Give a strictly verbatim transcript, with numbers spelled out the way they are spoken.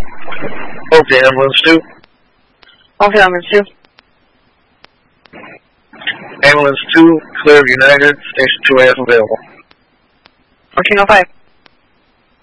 Okay, ambulance two. Okay, ambulance two. Ambulance two, clear of United, station two A F available. fourteen oh five.